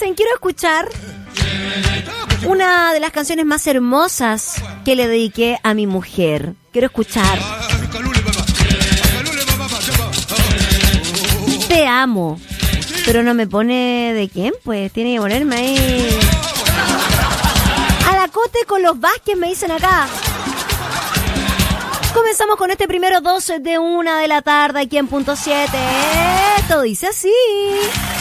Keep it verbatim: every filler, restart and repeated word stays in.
dicen, quiero escuchar una de las canciones más hermosas que le dediqué a mi mujer. Quiero escuchar. Te amo. Pero no me pone de quién, pues tiene que ponerme ahí. A la Cote con los Vázquez me dicen acá. Comenzamos con este primero doce de una de la tarde aquí en punto siete. Esto dice así.